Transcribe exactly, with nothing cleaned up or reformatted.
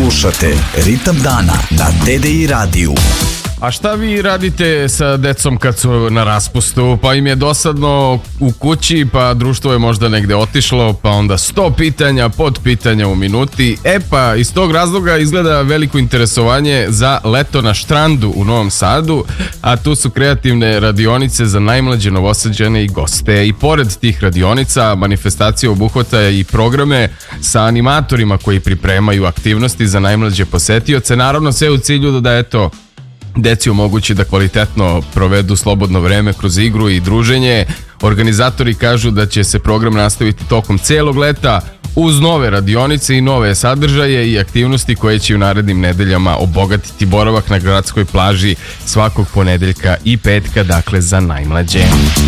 Slušate Ritam dana na D D I radiju. A šta vi radite sa decom kad su na raspustu? Pa im je dosadno u kući, pa društvo je možda negde otišlo, pa onda sto pitanja, pod pitanja u minuti. E pa, iz tog razloga izgleda veliko interesovanje za leto na štrandu u Novom Sadu, a tu su kreativne radionice za najmlađe Novosađane i goste. I pored tih radionica, manifestacija obuhvata i programe sa animatorima koji pripremaju aktivnosti za najmlađe posetioce. Naravno, sve u cilju da, eto, deci omogući da kvalitetno provedu slobodno vreme kroz igru i druženje. Organizatori kažu da će se program nastaviti tokom celog leta uz nove radionice i nove sadržaje i aktivnosti koje će u narednim nedeljama obogatiti boravak na gradskoj plaži svakog ponedeljka i petka, dakle za najmlađe.